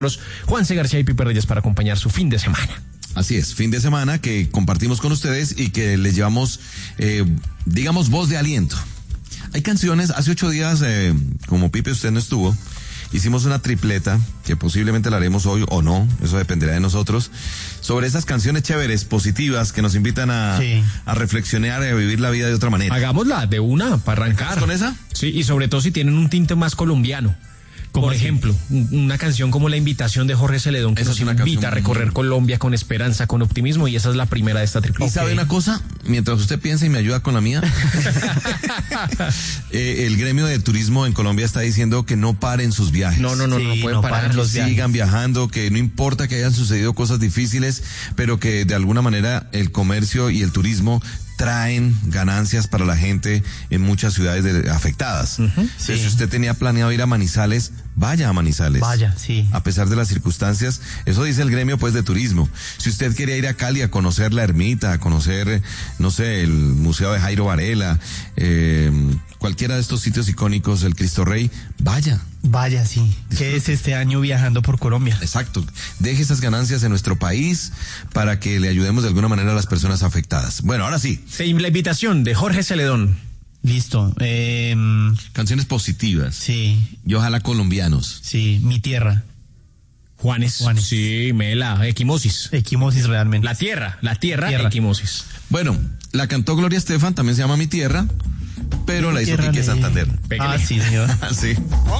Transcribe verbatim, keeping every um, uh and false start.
Juanse García y Pipe Reyes para acompañar su fin de semana. Así es, fin de semana que compartimos con ustedes y que les llevamos, eh, digamos, voz de aliento. Hay canciones, hace ocho días, eh, como Pipe usted no estuvo, hicimos una tripleta, que posiblemente la haremos hoy o no, eso dependerá de nosotros, sobre esas canciones chéveres, positivas, que nos invitan a, sí. a reflexionar y a vivir la vida de otra manera. Hagámosla de una, para arrancar. ¿Con esa? Sí, y sobre todo si tienen un tinte más colombiano. Por ejemplo, una canción como La Invitación de Jorge Celedón, que esa nos es invita a recorrer muy... Colombia con esperanza, con optimismo, y esa es la primera de esta tripleta. ¿Y okay. sabe una cosa? Mientras usted piensa y me ayuda con la mía, eh, el gremio de turismo en Colombia está diciendo que no paren sus viajes. No, no, no, sí, no pueden no parar los viajes. Sigan viajando, que no importa que hayan sucedido cosas difíciles, pero que de alguna manera el comercio y el turismo traen ganancias para la gente en muchas ciudades de, afectadas. Uh-huh, sí. Entonces, si usted tenía planeado ir a Manizales, vaya a Manizales. Vaya, sí. A pesar de las circunstancias, eso dice el gremio pues de turismo. Si usted quería ir a Cali a conocer la ermita, a conocer, no sé, el Museo de Jairo Varela, eh, cualquiera de estos sitios icónicos, el Cristo Rey, vaya. Vaya, sí. ¿Qué es este año viajando por Colombia? Exacto. Deje esas ganancias en nuestro país para que le ayudemos de alguna manera a las personas afectadas. Bueno, ahora sí. Sí, La Invitación de Jorge Celedón. Listo. Eh, Canciones positivas. Sí. Y ojalá colombianos. Sí, Mi Tierra. Juanes. Juanes. Sí, Mela, Equimosis. Equimosis realmente. La Tierra, La Tierra, tierra. Equimosis. Bueno, la cantó Gloria Estefan, también se llama Mi Tierra, pero Mi la hizo Quique le... Santander. Ah, sí, señor. Sí.